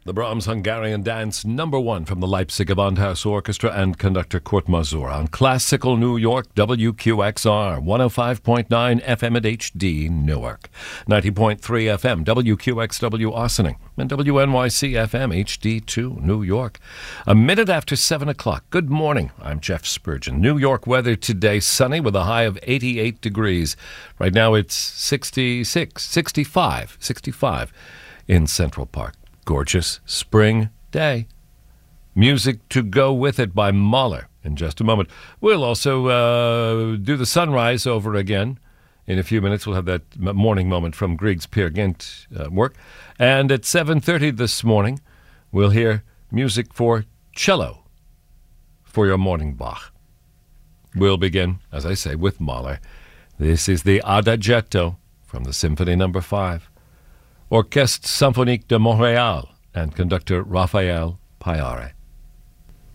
The Brahms Hungarian Dance #1 from the Leipzig Gewandhaus Orchestra and conductor Kurt Masur on Classical New York, WQXR, 105.9 FM at HD, Newark, 90.3 FM, WQXW Ossining, and WNYC FM HD2, New York. A minute after 7 o'clock. Good morning. I'm Jeff Spurgeon. New York weather today, sunny with a high of 88 degrees. Right now it's 65 in Central Park. Gorgeous spring day. Music to go with it by Mahler in just a moment. We'll also do the sunrise over again. In a few minutes, we'll have that morning moment from Grieg's Peer Gynt work. And at 7:30 this morning, we'll hear music for cello for your morning Bach. We'll begin, as I say, with Mahler. This is the Adagietto from the Symphony No. 5. Orchestre Symphonique de Montréal and conductor Raphael Payare.